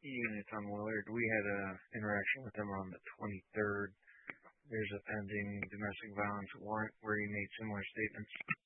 units on Willard. We had a interaction with him on the 23rd. There's a pending domestic violence warrant where he made similar statements.